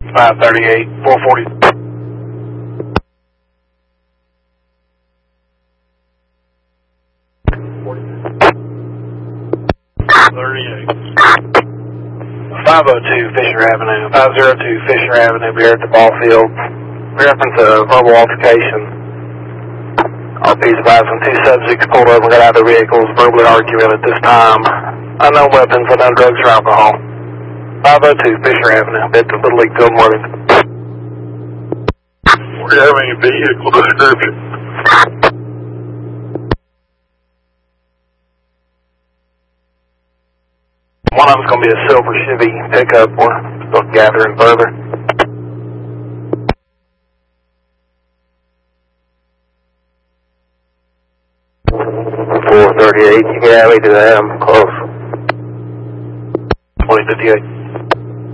538, 440. Fisher Avenue, 502 Fisher Avenue, we're at the ball field. Reference a verbal altercation. RP's advising two subjects pulled over and got out of their vehicles, verbally arguing at this time. Unknown weapons, unknown drugs or alcohol. 502 Fisher Avenue, at the Little League Field, Morgan. Do you have any vehicle description? One of them's going to be a silver Chevy pickup. We're still gathering further. $438, you can have me to that, I'm close. 2058.